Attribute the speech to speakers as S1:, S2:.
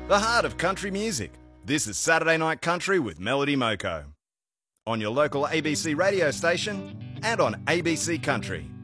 S1: the heart of country music. This is Saturday Night Country with Melody Moko. On your local ABC radio station and on ABC Country.